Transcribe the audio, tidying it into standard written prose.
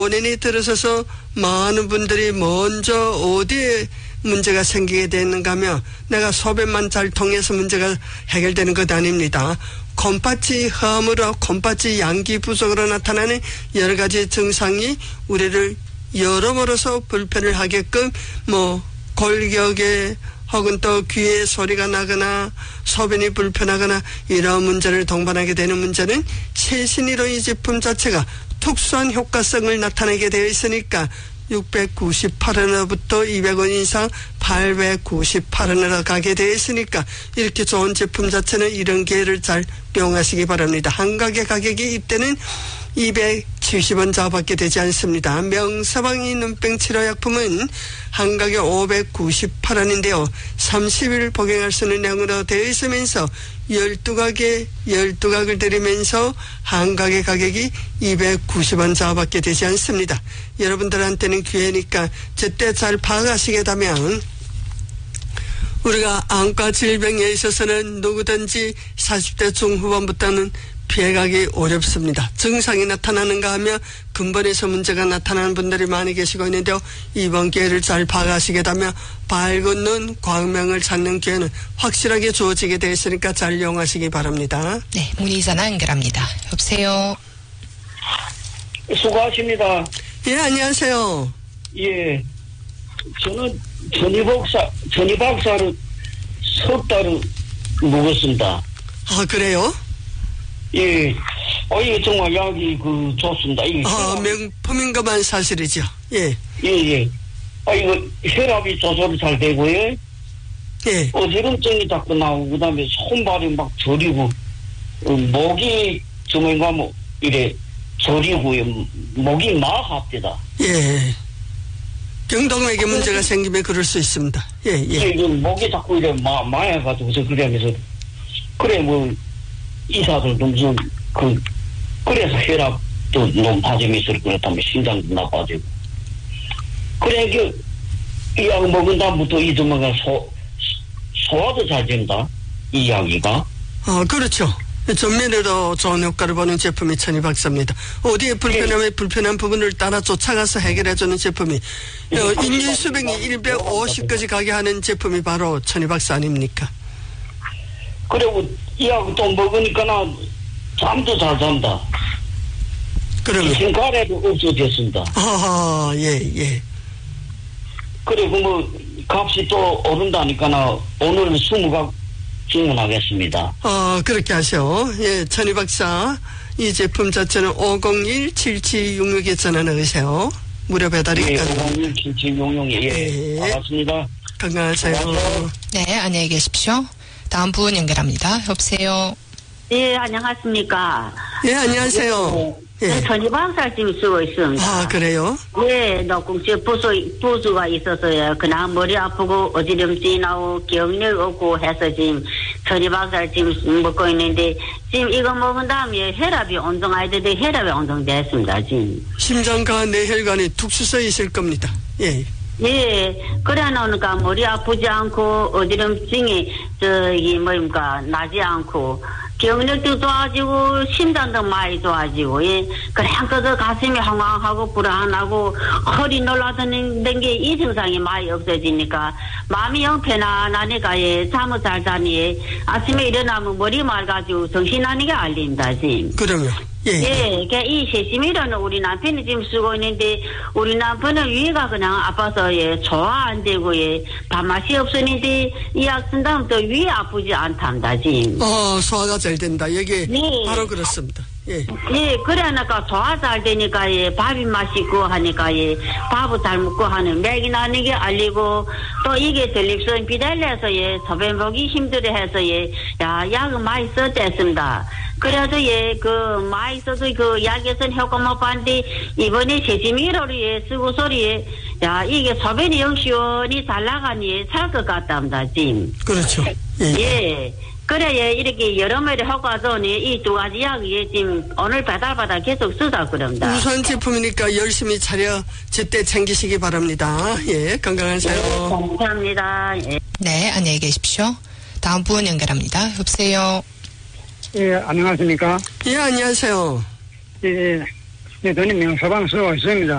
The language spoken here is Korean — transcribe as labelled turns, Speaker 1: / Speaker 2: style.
Speaker 1: 원인이 들어서서 많은 분들이 먼저 어디에 문제가 생기게 되는가 하면 내가 소변만 잘 통해서 문제가 해결되는 것 아닙니다. 콩팥이 허물어 콩팥이 양기 부족으로 나타나는 여러 가지 증상이 우리를 여러모로서 불편을 하게끔 골격에 혹은 또 귀에 소리가 나거나 소변이 불편하거나 이런 문제를 동반하게 되는 문제는 최신의로 이 제품 자체가 특수한 효과성을 나타내게 되어 있으니까 698원으로부터 200원 이상 898원으로 가게 되어 있으니까 이렇게 좋은 제품 자체는 이런 기회를 잘 이용하시기 바랍니다. 한 가게 가격이 이때는 270원 저하밖에 되지 않습니다. 명사방이 눈병 치료약품은 한 가게 598원인데요. 30일 복용할 수 있는 양으로 되어 있으면서 12각을 드리면서 한 가게 가격이 290원 저하밖에 되지 않습니다. 여러분들한테는 기회니까 제때 잘 파악하시게 되면 우리가 안과 질병에 있어서는 누구든지 40대 중후반부터는 피해가기 어렵습니다. 증상이 나타나는가 하면 근본에서 문제가 나타나는 분들이 많이 계시고 있는데요. 이번 기회를 잘 파악하시게 되면 밝은 눈, 광명을 찾는 기회는 확실하게 주어지게 되어 있으니까 잘 이용하시기 바랍니다.
Speaker 2: 네, 문의 전화 연결합니다. 여보세요.
Speaker 3: 수고하십니다.
Speaker 1: 예, 안녕하세요.
Speaker 3: 예, 저는 전이박사를 석 달을 묵었습니다.
Speaker 1: 아, 그래요?
Speaker 3: 예, 이게 정말 약이 좋습니다. 이게
Speaker 1: 명품인가만 사실이죠. 예.
Speaker 3: 예. 이거 혈압이 조절이 잘 되고요.
Speaker 1: 예.
Speaker 3: 어지럼증이 자꾸 나오고, 그 다음에 손발이 막 저리고, 목이 정말 이래 저리고요. 목이 막 아프다.
Speaker 1: 예. 경동맥에 문제가 생기면 그럴 수 있습니다. 예.
Speaker 3: 목이 자꾸 이래 마해가지고서 그러면서, 의사들도 무슨, 그래서 혈압도 높아짐이 있을 그렇다면 심장도 나빠지고. 이 약 먹은 다음부터 이 주먹가 소화도 잘 된다. 이 약이가.
Speaker 1: 그렇죠. 전면으로 좋은 효과를 보는 제품이 천이박사입니다. 어디에 불편한 부분을 따라 쫓아가서 해결해주는 제품이 인류 수명이 150까지 가게 하는 제품이 바로 천이박사 아닙니까?
Speaker 3: 그리고 이 약 또 먹으니까 잠도 잘 잔다.
Speaker 1: 그러면
Speaker 3: 신가래도 없어졌습니다.
Speaker 1: 예.
Speaker 3: 그리고 값이 또 오른다니까 오늘 20각 주문하겠습니다.
Speaker 1: 그렇게 하셔. 예, 천이박사 이 제품 자체는 501-7766에 전화 넣으세요. 무료 배달이 가능합니다.
Speaker 3: 501-7766. 예. 반갑습니다.
Speaker 1: 건강하세요.
Speaker 2: 네, 안녕히 계십시오. 다음 분 연결합니다. 여보세요.
Speaker 4: 예, 안녕하십니까.
Speaker 1: 예, 안녕하세요. 예.
Speaker 4: 천이박사 지금 쓰고 있습니다.
Speaker 1: 그래요?
Speaker 4: 예, 녹음실 부수가 있어서요. 그냥 머리 아프고 어지럼증이 나오고 기억력 없고 해서 지금 천이박사 지금 먹고 있는데 지금 이거 먹은 다음에 혈압이 온정하는데 혈압이 온정됐습니다. 지금. 심장과
Speaker 1: 뇌혈관이 툭 쑤서 있을 겁니다. 예.
Speaker 4: 예, 그래 놓으니까 머리 아프지 않고 어지럼증이 나지 않고 기억력도 좋아지고 심장도 많이 좋아지고 예, 그냥 그저 가슴이 황황하고 불안하고 허리 놀라드는 게 이 증상이 많이 없어지니까 마음이 영 편안하니까 예, 잠을 잘 자니 예, 아침에 일어나면 머리 맑아지고 정신하는 게 알립니다 지금.
Speaker 1: 그러면. 예,
Speaker 4: 이 세심이라는 우리 남편이 지금 쓰고 있는데, 우리 남편은 위가 그냥 아파서, 예, 소화 안 되고, 예, 밥맛이 없으는데, 이 약 쓴 다음부터 위 아프지 않답니다, 지금.
Speaker 1: 소화가 잘 된다. 여기,
Speaker 4: 네.
Speaker 1: 바로 그렇습니다. 예.
Speaker 4: 예, 그래니까 소화 잘 되니까, 예, 밥이 맛있고 하니까, 예, 밥을 잘 먹고 하는 맥이 나는 게 알리고, 또 이게 전립선 비달려서, 예, 소변 보기 힘들어 해서, 예, 약을 많이 썼댔습니다. 그래도 예, 많이 써도 약에서는 효과 못 봤는데, 이번에 세심이로를 예, 쓰고 소리에, 이게 소변이 영 시원히 잘 나가니 살 것 같답니다, 지금.
Speaker 1: 그렇죠.
Speaker 4: 예. 그래야 이렇게 여러모로 효과 좋으니 이 두 가지 약이 지금 오늘 배달받아 계속 쓰다 그럽니다.
Speaker 1: 우선 제품이니까 열심히 차려 제때 챙기시기 바랍니다. 예, 건강하세요.
Speaker 4: 네, 감사합니다. 예.
Speaker 2: 네, 안녕히 계십시오. 다음 분 연결합니다. 여보세요.
Speaker 5: 예, 안녕하십니까?
Speaker 1: 예, 안녕하세요.
Speaker 5: 예, 네, 저는 명사방 쓰고 있습니다.